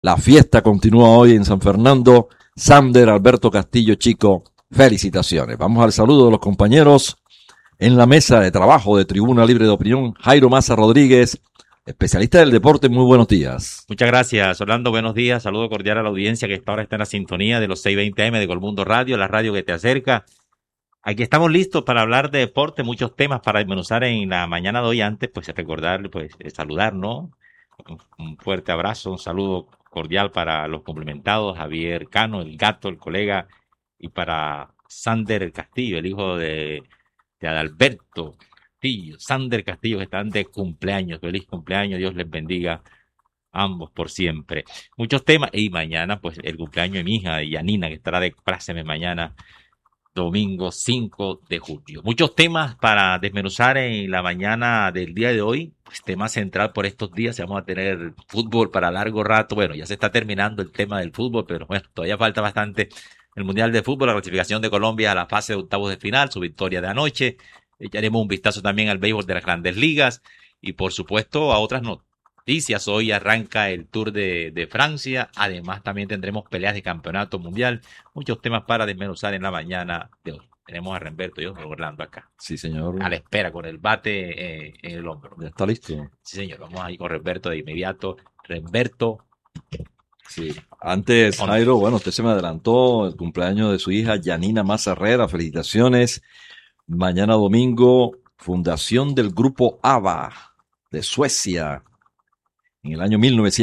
La fiesta continúa hoy en San Fernando. Sander, Alberto Castillo, Chico, felicitaciones. Vamos al saludo de los compañeros en la mesa de trabajo de Tribuna Libre de Opinión. Jairo Maza Rodríguez, especialista del deporte, muy buenos días. Muchas gracias, Orlando, buenos días. Saludo cordial a la audiencia que esta hora está en la sintonía de los 620 AM de Colmundo Radio, la radio que te acerca. Aquí estamos listos para hablar de deporte, muchos temas para desmenuzar en la mañana de hoy. Antes, pues recordar, saludar, ¿no? Un fuerte abrazo, un saludo cordial para los complementados, Javier Cano, el gato, el colega, y para Sander Castillo, el hijo de Adalberto Castillo, Sander Castillo, que están de cumpleaños. Feliz cumpleaños, Dios les bendiga ambos por siempre. Muchos temas, y mañana pues el cumpleaños de mi hija, Yanina, que estará de pláceme mañana, domingo 5 de julio. Muchos temas para desmenuzar en la mañana del día de hoy. Pues tema central por estos días, vamos a tener fútbol para largo rato. Bueno, ya se está terminando el tema del fútbol, pero bueno, todavía falta bastante. El Mundial de Fútbol, la clasificación de Colombia a la fase de octavos de final, su victoria de anoche. Echaremos un vistazo también al béisbol de las grandes ligas y por supuesto a otras noticias. Hoy arranca el Tour de Francia. Además también tendremos peleas de campeonato mundial. Muchos temas para desmenuzar en la mañana de hoy. Tenemos a Remberto y yo, Orlando, acá. Sí, señor. A la espera, con el bate en el hombro. ¿Ya está listo? Sí, señor. Vamos ahí con Remberto de inmediato. Remberto. Sí. Antes, Jairo, bueno, usted se me adelantó el cumpleaños de su hija Yanina Maza Herrera. Felicitaciones. Mañana domingo, fundación del grupo ABBA de Suecia. En el año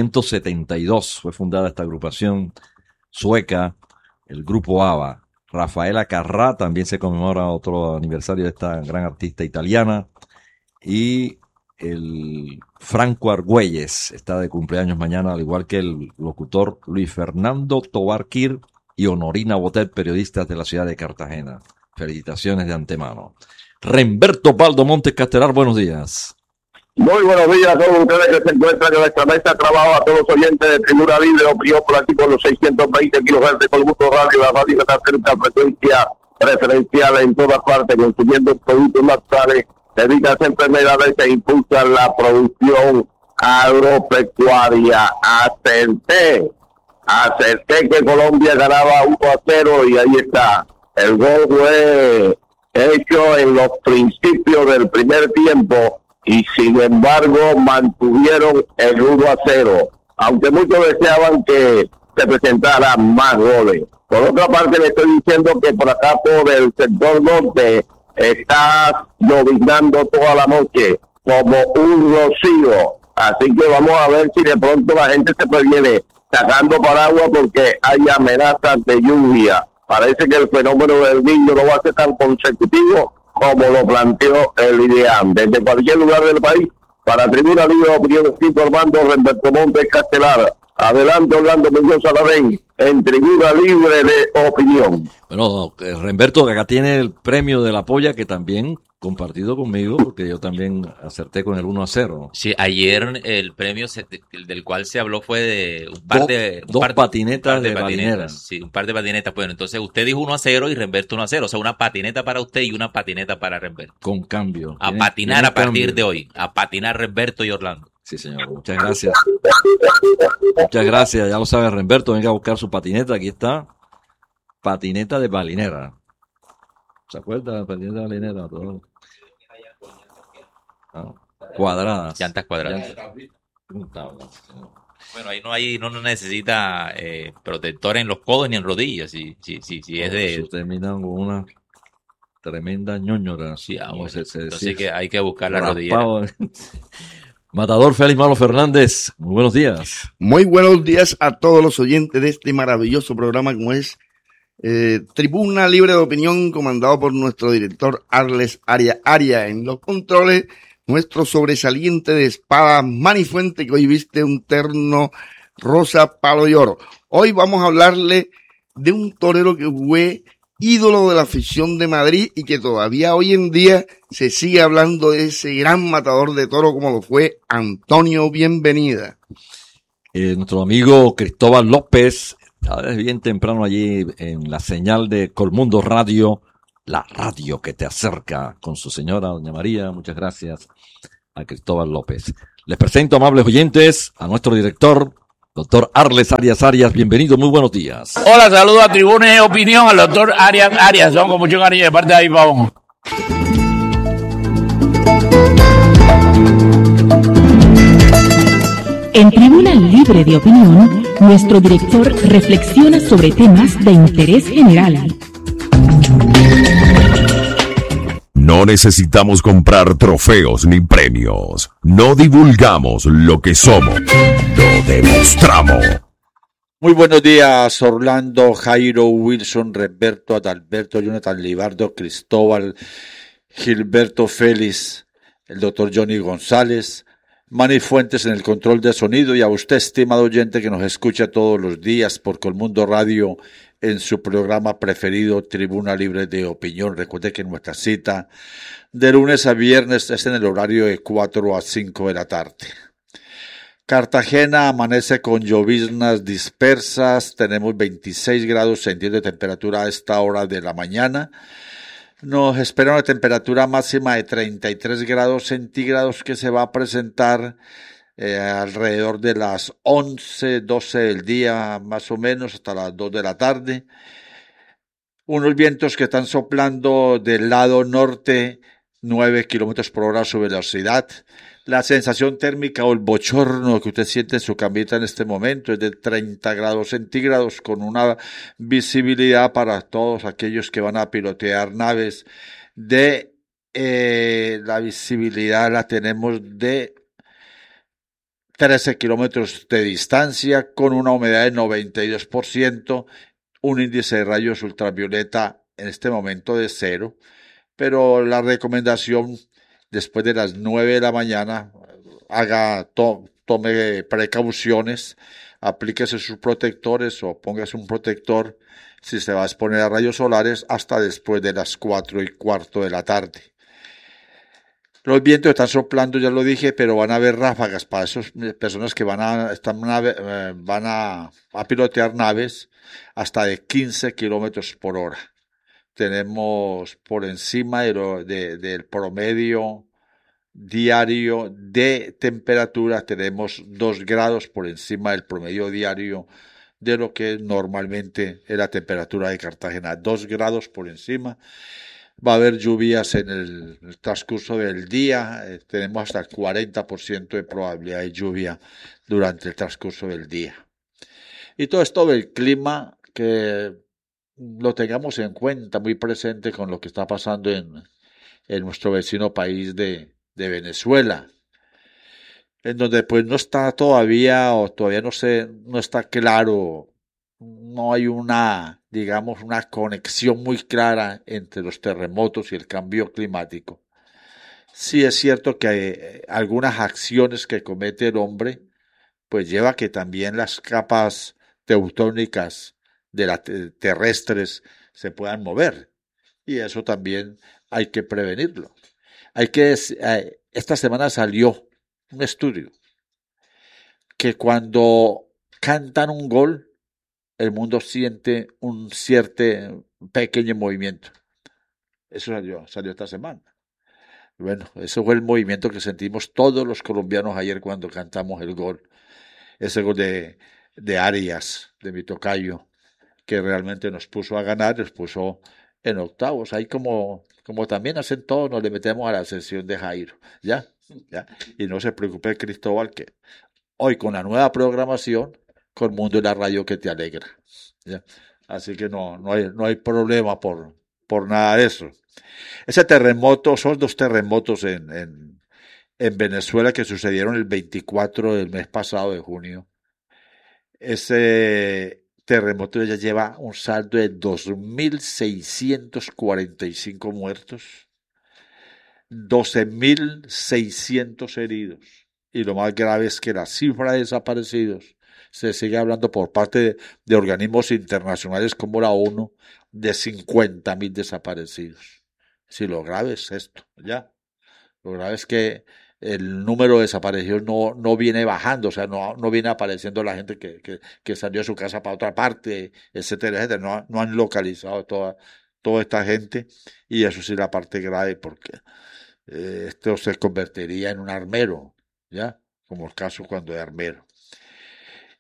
1972 fue fundada esta agrupación sueca, el grupo ABBA. Rafaela Carrà, también se conmemora otro aniversario de esta gran artista italiana. Y el Franco Argüelles está de cumpleaños mañana, al igual que el locutor Luis Fernando Tobar Quir y Honorina Botet, periodistas de la ciudad de Cartagena. Felicitaciones de antemano. Remberto Baldo Montes Castelar, buenos días. Muy buenos días a todos ustedes que se encuentran en nuestra mesa de trabajo, a todos los oyentes de Tribuna Libre, opinión por aquí por los 620 kHz de Colmundo Radio, la radio que está cerca, frecuencia preferencial en todas partes, consumiendo productos naturales, evitan enfermedades e impulsan la producción agropecuaria. Acerté que Colombia ganaba 1-0 y ahí está. El gol fue hecho en los principios del primer tiempo y sin embargo mantuvieron el 1-0, aunque muchos deseaban que se presentaran más goles. Por otra parte, le estoy diciendo que por acá, por el sector norte, está lloviznando toda la noche como un rocío, así que vamos a ver si de pronto la gente se previene sacando paraguas porque hay amenazas de lluvia. Parece que el fenómeno del Niño no va a ser tan consecutivo como lo planteó el IDEAM. Desde cualquier lugar del país, para Tribuna Libre, opinión, informando Remberto Montes Castelar. Adelante, Orlando Muñoz Alavén, en Tribuna Libre de Opinión. Bueno, Remberto, que acá tiene el premio de la polla, que también compartido conmigo, porque yo también acerté con el 1-0. Sí, ayer el premio del cual se habló fue de un par de patinetas de balinera. Sí, un par de patinetas. Bueno, entonces usted dijo 1-0 y Remberto 1-0. O sea, una patineta para usted y una patineta para Remberto. Con cambio. A patinar a partir de hoy. A patinar Remberto y Orlando. Sí, señor. Muchas gracias. Muchas gracias. Ya lo sabe Remberto. Venga a buscar su patineta. Aquí está. Patineta de balinera. ¿Se acuerda de la patineta de balinera? Todo. Cuadradas. Llantas cuadradas. Bueno, ahí no necesita protector en los codos ni en rodillas. Si es de... Eso terminan con una tremenda ñoñora. Sí, entonces que hay que buscar la rodilla. Matador Félix Malo Fernández, muy buenos días. Muy buenos días a todos los oyentes de este maravilloso programa como es Tribuna Libre de Opinión, comandado por nuestro director Arles Aria en los controles, nuestro sobresaliente de espada Manny Fuente, que hoy viste un terno rosa, palo y oro. Hoy vamos a hablarle de un torero que fue ídolo de la afición de Madrid y que todavía hoy en día se sigue hablando de ese gran matador de toro como lo fue Antonio Bienvenida. Nuestro amigo Cristóbal López, bien temprano allí en la señal de Colmundo Radio, la radio que te acerca, con su señora doña María. Muchas gracias a Cristóbal López. Les presento, amables oyentes, a nuestro director, Doctor Arles Arias, bienvenido, muy buenos días. Hola, saludo a Tribuna de Opinión, al doctor Arias, son con mucho cariño de parte de ahí, Pavón. En Tribuna Libre de Opinión, nuestro director reflexiona sobre temas de interés general. No necesitamos comprar trofeos ni premios. No divulgamos lo que somos. Lo demostramos. Muy buenos días, Orlando, Jairo, Wilson, Roberto, Adalberto, Jonathan Libardo, Cristóbal, Gilberto Félix, el doctor Johnny González, Manny Fuentes en el control de sonido, y a usted, estimado oyente, que nos escucha todos los días por Colmundo Radio en su programa preferido, Tribuna Libre de Opinión. Recuerde que nuestra cita de lunes a viernes es en el horario de 4 a 5 de la tarde. Cartagena amanece con lloviznas dispersas, tenemos 26 grados centígrados de temperatura a esta hora de la mañana. Nos espera una temperatura máxima de 33 grados centígrados que se va a presentar alrededor de las 11, 12 del día, más o menos, hasta las 2 de la tarde. Unos vientos que están soplando del lado norte, 9 kilómetros por hora su velocidad. La sensación térmica o el bochorno que usted siente en su camita en este momento es de 30 grados centígrados, con una visibilidad para todos aquellos que van a pilotear naves la visibilidad la tenemos de 13 kilómetros de distancia, con una humedad de 92%, un índice de rayos ultravioleta en este momento de 0, pero la recomendación después de las 9 de la mañana, tome precauciones, aplíquese sus protectores o póngase un protector si se va a exponer a rayos solares hasta después de las 4:15 de la tarde. Los vientos están soplando, ya lo dije, pero van a haber ráfagas para esas personas que van a pilotear naves hasta de 15 kilómetros por hora. Tenemos por encima del promedio diario de temperatura, tenemos 2 grados por encima del promedio diario de lo que normalmente es la temperatura de Cartagena, 2 grados por encima. Va a haber lluvias en el transcurso del día, tenemos hasta el 40% de probabilidad de lluvia durante el transcurso del día. Y todo esto del clima, que lo tengamos en cuenta, muy presente con lo que está pasando en nuestro vecino país de Venezuela, en donde pues no está todavía no está claro, no hay una conexión muy clara entre los terremotos y el cambio climático. Sí es cierto que algunas acciones que comete el hombre pues lleva a que también las capas tectónicas terrestres se puedan mover, y eso también hay que prevenirlo. Esta semana salió un estudio que cuando cantan un gol, el mundo siente un cierto pequeño movimiento. Eso salió esta semana. Bueno, eso fue el movimiento que sentimos todos los colombianos ayer cuando cantamos el gol. Ese gol de Arias, de mi tocayo, que realmente nos puso a ganar, nos puso en octavos. Ahí como también hacen todos, nos le metemos a la sesión de Jairo, ¿ya? Y no se preocupe, Cristóbal, que hoy con la nueva programación, Colmundo es la radio que te alegra, ¿ya? Así que no hay problema por nada de eso. Ese terremoto, son 2 terremotos en Venezuela que sucedieron el 24 del mes pasado de junio. Ese terremoto ya lleva un saldo de 2.645 muertos, 12.600 heridos, y lo más grave es que la cifra de desaparecidos se sigue hablando por parte de organismos internacionales como la ONU de 50.000 desaparecidos. Si lo grave es esto, ya. Lo grave es que el número de desaparecidos no viene bajando, o sea, no viene apareciendo la gente que salió de su casa para otra parte, etcétera, etcétera. No han localizado toda esta gente, y eso sí es la parte grave, porque esto se convertiría en un armero, ¿ya? Como el caso cuando es armero.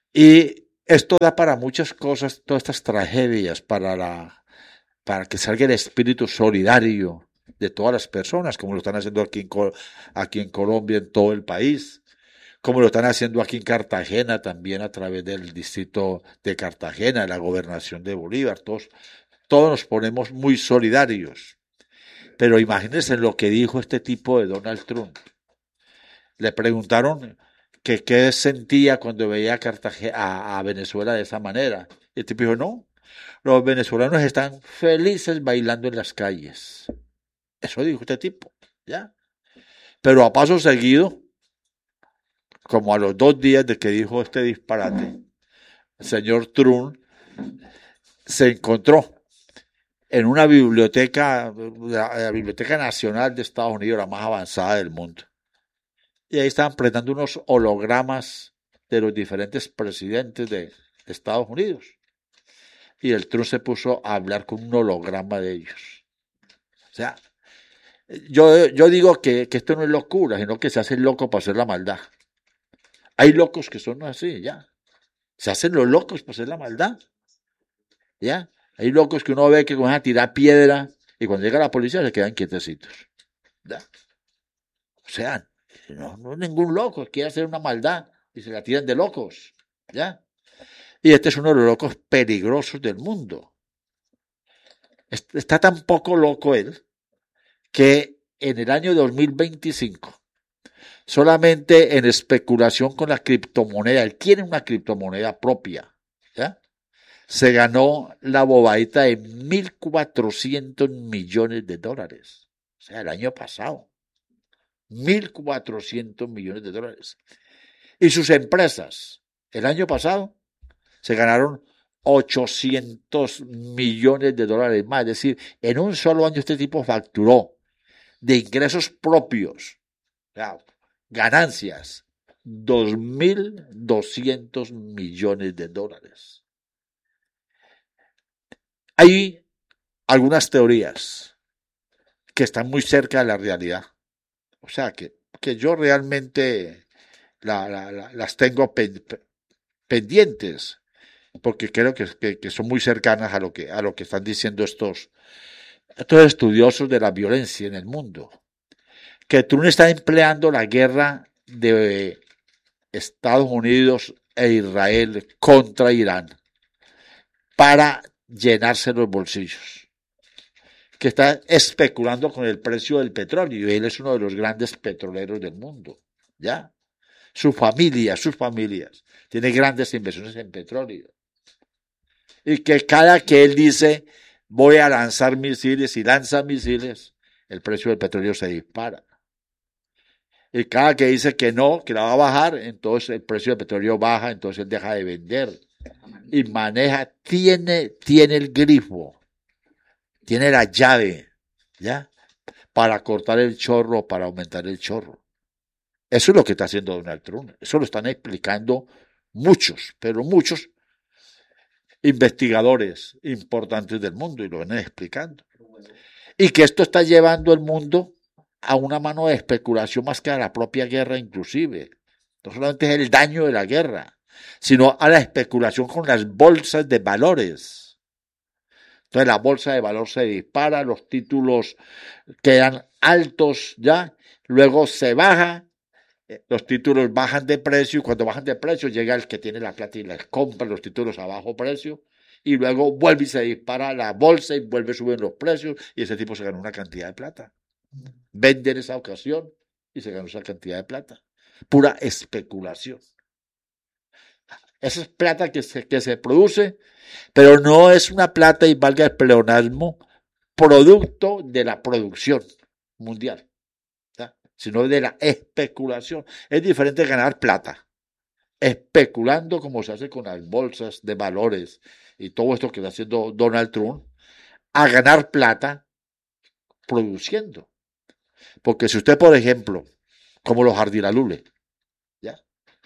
Y esto da para muchas cosas, todas estas tragedias, para que salga el espíritu solidario de todas las personas, como lo están haciendo aquí en Colombia, en todo el país, como lo están haciendo aquí en Cartagena, también a través del distrito de Cartagena, de la gobernación de Bolívar. Todos nos ponemos muy solidarios. Pero imagínense lo que dijo este tipo de Donald Trump. Le preguntaron que qué sentía cuando veía a Venezuela de esa manera. Y el tipo dijo, no, los venezolanos están felices bailando en las calles. Eso dijo este tipo, ¿ya? Pero a paso seguido, como a los 2 días de que dijo este disparate, el señor Trump se encontró en una biblioteca, la Biblioteca Nacional de Estados Unidos, la más avanzada del mundo. Y ahí estaban presentando unos hologramas de los diferentes presidentes de Estados Unidos. Y el Trump se puso a hablar con un holograma de ellos. O sea, yo digo que esto no es locura, sino que se hace loco para hacer la maldad. Hay locos que son así, ya. Se hacen los locos para hacer la maldad. Ya. Hay locos que uno ve que van a tirar piedra y cuando llega la policía se quedan quietecitos. ¿Ya? O sea, no es ningún loco, quiere hacer una maldad y se la tiran de locos. ¿Ya? Y este es uno de los locos peligrosos del mundo. Está tan poco loco él que en el año 2025, solamente en especulación con la criptomoneda, él tiene una criptomoneda propia, ¿ya? Se ganó la bobadita de $1.400 millones. O sea, el año pasado. $1.400 millones. Y sus empresas, el año pasado, se ganaron $800 millones más. Es decir, en un solo año este tipo facturó de ingresos propios, o sea, ganancias, $2.200 millones. Hay algunas teorías que están muy cerca de la realidad. O sea, que yo realmente las tengo pendientes, porque creo que son muy cercanas a lo que están diciendo estos estudiosos de la violencia en el mundo. Que Trump está empleando la guerra de Estados Unidos e Israel contra Irán para llenarse los bolsillos, que está especulando con el precio del petróleo, y él es uno de los grandes petroleros del mundo, ¿ya? Sus familias, tiene grandes inversiones en petróleo, y que cada que él dice, voy a lanzar misiles, y lanza misiles, el precio del petróleo se dispara. Y cada que dice que no, que la va a bajar, entonces el precio del petróleo baja, entonces él deja de vender. Y maneja, tiene el grifo, tiene la llave, ¿ya? Para cortar el chorro, para aumentar el chorro. Eso es lo que está haciendo Donald Trump. Eso lo están explicando muchos, pero muchos investigadores importantes del mundo y lo van explicando. Y que esto está llevando el mundo a una mano de especulación más que a la propia guerra inclusive. No solamente es el daño de la guerra, sino a la especulación con las bolsas de valores. Entonces la bolsa de valor se dispara, los títulos quedan altos ya, luego se baja, los títulos bajan de precio y cuando bajan de precio llega el que tiene la plata y les compra los títulos a bajo precio y luego vuelve y se dispara la bolsa y vuelve a subir los precios y ese tipo se gana una cantidad de plata. Vende en esa ocasión y se ganó esa cantidad de plata. Pura especulación. Esa es plata que se produce, pero no es una plata, y valga el pleonasmo, producto de la producción mundial, ¿sí? Sino de la especulación. Es diferente ganar plata especulando como se hace con las bolsas de valores y todo esto que está haciendo Donald Trump, a ganar plata produciendo. Porque si usted, por ejemplo, como los Jardinalule, ¿ya?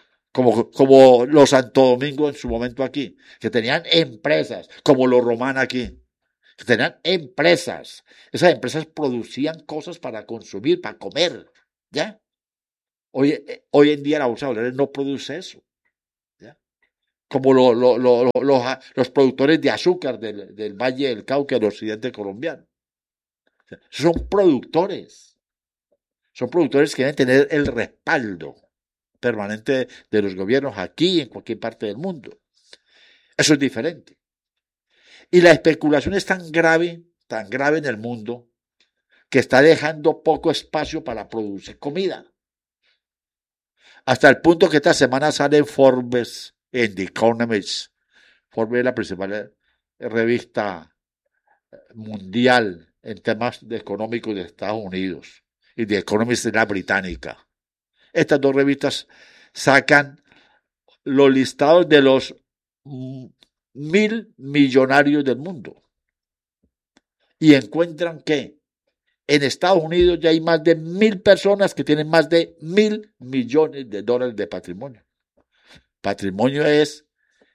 Como los Santo Domingo en su momento aquí, que tenían empresas, como los Román aquí, que tenían empresas. Esas empresas producían cosas para consumir, para comer, ¿ya? Hoy en día la bolsa de valores no produce eso, ¿ya? como los productores de azúcar del Valle del Cauca, del occidente colombiano. Son productores que deben tener el respaldo permanente de los gobiernos aquí y en cualquier parte del mundo. Eso es diferente. Y la especulación es tan grave en el mundo, que está dejando poco espacio para producir comida. Hasta el punto que esta semana sale Forbes en The Economist. Forbes es la principal revista mundial en temas económicos de Estados Unidos. Y The Economist es la británica. Estas dos revistas sacan los listados de los 1.000 millonarios del mundo. Y encuentran que en Estados Unidos ya hay más de 1.000 personas que tienen más de 1.000 millones de dólares de patrimonio. Patrimonio es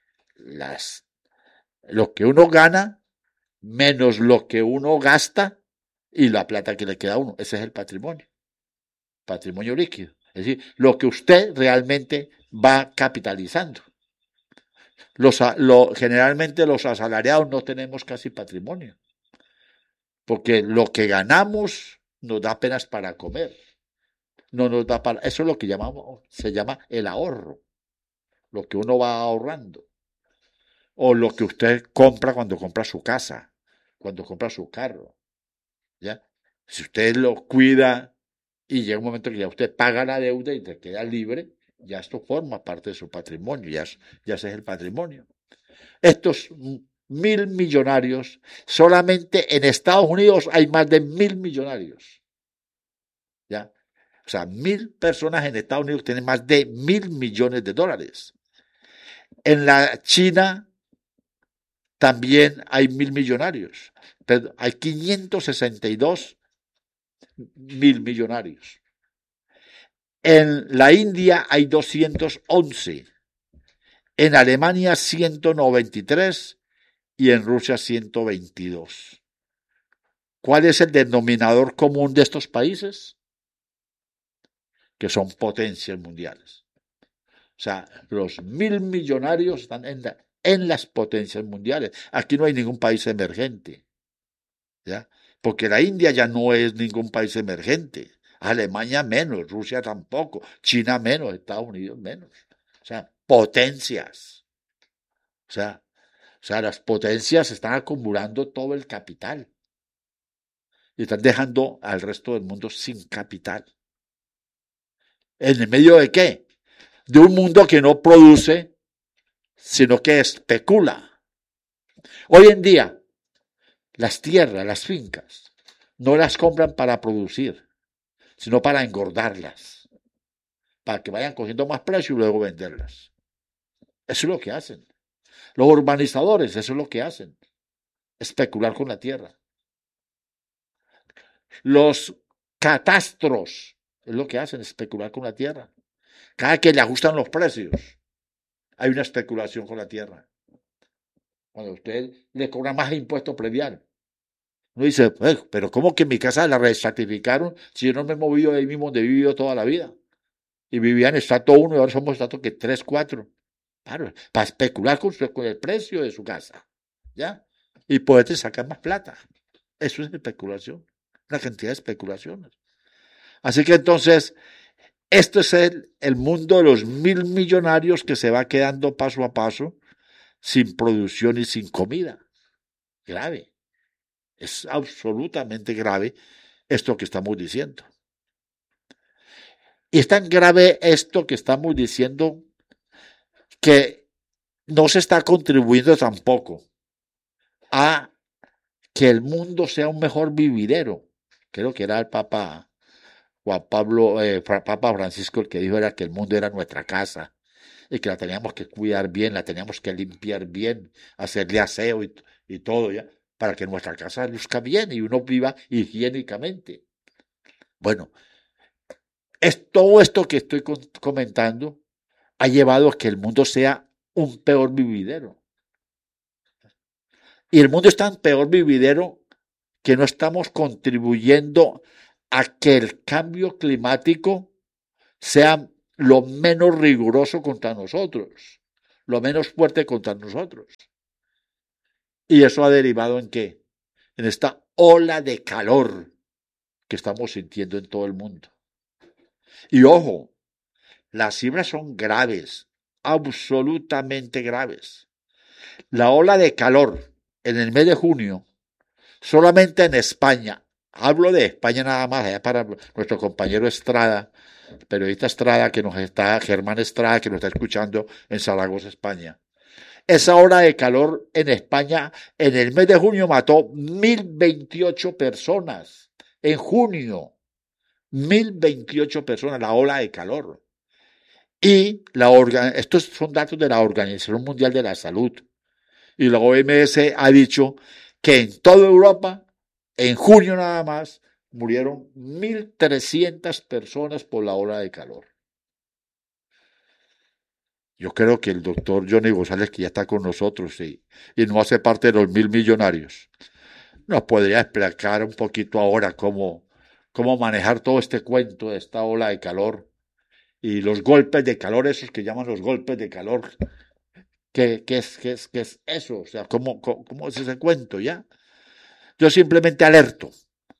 lo que uno gana menos lo que uno gasta y la plata que le queda a uno. Ese es el patrimonio. Patrimonio líquido. Es decir, lo que usted realmente va capitalizando. Generalmente los asalariados no tenemos casi patrimonio. Porque lo que ganamos nos da apenas para comer. No nos da para. Eso es lo que se llama el ahorro. Lo que uno va ahorrando. O lo que usted compra cuando compra su casa, cuando compra su carro. ¿Ya? Si usted lo cuida y llega un momento que ya usted paga la deuda y te queda libre, ya esto forma parte de su patrimonio, ya ese es el patrimonio. Estos 1.000 millonarios, solamente en Estados Unidos hay más de 1.000 millonarios. ¿Ya? O sea, 1.000 personas en Estados Unidos tienen más de 1.000 millones de dólares. En la China también hay 1.000 millonarios. Pero hay 562 1.000 millonarios. En la India hay 211. En Alemania 193 y en Rusia 122. ¿Cuál es el denominador común de estos países? Que son potencias mundiales. O sea, los 1.000 millonarios están en las potencias mundiales. Aquí no hay ningún país emergente. ¿Ya? Porque la India ya no es ningún país emergente. Alemania menos, Rusia tampoco, China menos, Estados Unidos menos. O sea, potencias. O sea, las potencias están acumulando todo el capital y están dejando al resto del mundo sin capital. ¿En el medio de qué? De un mundo que no produce, sino que especula. Hoy en día, las tierras, las fincas, no las compran para producir, sino para engordarlas, para que vayan cogiendo más precio y luego venderlas. Eso es lo que hacen. Los urbanizadores, eso es lo que hacen. Especular con la tierra. Los catastros, es lo que hacen, especular con la tierra. Cada que le ajustan los precios, hay una especulación con la tierra. Cuando usted le cobra más impuesto predial, uno dice, pero ¿cómo que mi casa la restratificaron si yo no me he movido ahí mismo donde he vivido toda la vida? Y vivía en estrato 1 y ahora somos estrato 3, 4. Claro, para especular con el precio de su casa, ¿ya? Y poder sacar más plata. Eso es especulación, una cantidad de especulaciones. Así que entonces, esto es el mundo de los 1.000 millonarios que se va quedando paso a paso sin producción y sin comida. Grave. Es absolutamente grave esto que estamos diciendo. Y es tan grave esto que estamos diciendo que no se está contribuyendo tampoco a que el mundo sea un mejor vividero. Creo que era el Papa Juan Pablo, Papa Francisco el que dijo era que el mundo era nuestra casa y que la teníamos que cuidar bien, la teníamos que limpiar bien, hacerle aseo y todo, ¿ya? Para que nuestra casa luzca bien y uno viva higiénicamente. Bueno, todo esto que estoy comentando ha llevado a que el mundo sea un peor vividero. Y el mundo es tan peor vividero que no estamos contribuyendo a que el cambio climático sea lo menos riguroso contra nosotros. lo menos fuerte contra nosotros. Y eso ha derivado ¿en qué? En esta ola de calor que estamos sintiendo en todo el mundo. Y ojo, las cifras son graves, absolutamente graves. La ola de calor en el mes de junio, solamente en España, hablo de España nada más, allá para nuestro compañero Estrada, periodista Estrada, Germán Estrada, que nos está escuchando en Zaragoza, España. Esa ola de calor en España en el mes de junio mató 1.028 personas. En junio, 1.028 personas, la ola de calor. Y estos son datos de la Organización Mundial de la Salud. Y la OMS ha dicho que en toda Europa, en junio nada más, murieron 1.300 personas por la ola de calor. Yo creo que el doctor Johnny González, que ya está con nosotros y no hace parte de los 1.000 millonarios, nos podría explicar un poquito ahora cómo manejar todo este cuento de esta ola de calor y los golpes de calor, esos que llaman los golpes de calor. ¿Qué es eso? O sea, ¿cómo es ese cuento ya? Yo simplemente alerto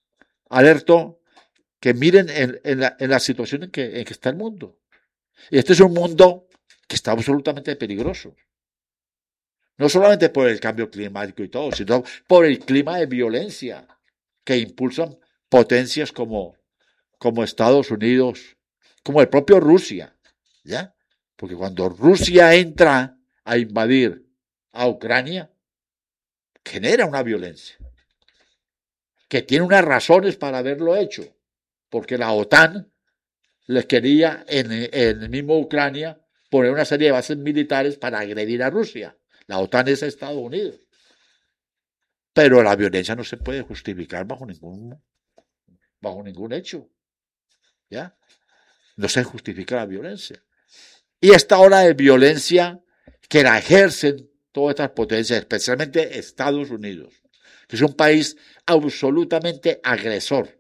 que miren en la situación en que está el mundo. Y este es un mundo que está absolutamente peligroso. No solamente por el cambio climático y todo, sino por el clima de violencia que impulsan potencias como Estados Unidos, como el propio Rusia, ¿ya? Porque cuando Rusia entra a invadir a Ucrania, genera una violencia que tiene unas razones para haberlo hecho, porque la OTAN les quería en el mismo Ucrania poner una serie de bases militares para agredir a Rusia. La OTAN es Estados Unidos. Pero la violencia no se puede justificar bajo ningún hecho. ¿Ya? No se justifica la violencia. Y esta ola de violencia que la ejercen todas estas potencias, especialmente Estados Unidos, que es un país absolutamente agresor,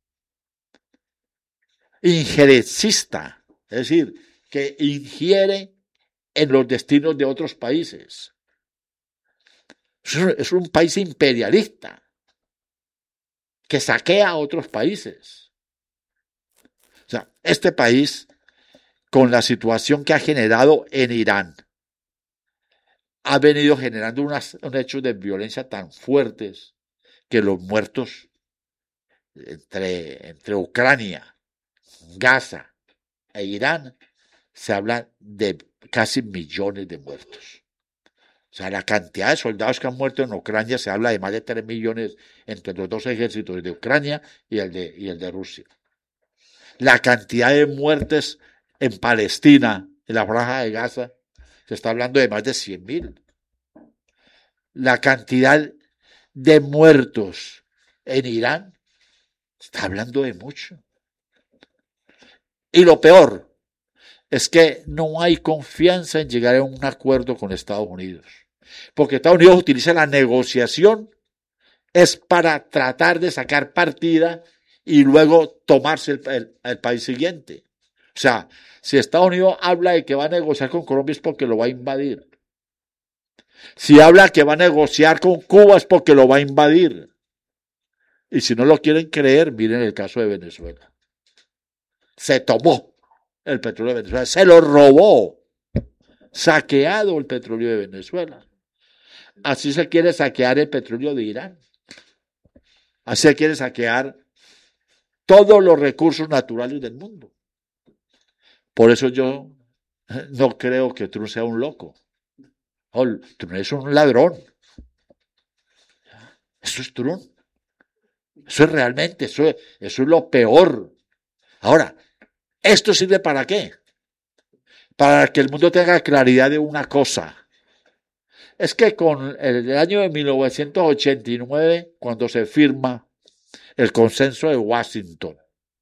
injerencista, es decir, que ingiere en los destinos de otros países. Es un país imperialista que saquea a otros países. O sea, este país, con la situación que ha generado en Irán, ha venido generando unos hechos de violencia tan fuertes que los muertos entre Ucrania, Gaza e Irán, se habla de casi millones de muertos. O sea, la cantidad de soldados que han muerto en Ucrania se habla de más de 3 millones entre los dos ejércitos de Ucrania y el de Rusia. La cantidad de muertes en Palestina, en la franja de Gaza, se está hablando de más de 100.000. La cantidad de muertos en Irán, se está hablando de mucho. Y lo peor es que no hay confianza en llegar a un acuerdo con Estados Unidos. Porque Estados Unidos utiliza la negociación es para tratar de sacar partida y luego tomarse el país siguiente. O sea, si Estados Unidos habla de que va a negociar con Colombia es porque lo va a invadir. Si habla que va a negociar con Cuba es porque lo va a invadir. Y si no lo quieren creer, miren el caso de Venezuela. Se tomó el petróleo de Venezuela, se lo robó, saqueado el petróleo de Venezuela. Así se quiere saquear el petróleo de Irán. Así se quiere saquear todos los recursos naturales del mundo. Por eso yo no creo que Trump sea un loco. Trump es un ladrón. Eso es Trump. Eso es realmente, eso es lo peor. Ahora, ¿esto sirve para qué? Para que el mundo tenga claridad de una cosa. Es que con el año de 1989, cuando se firma el consenso de Washington,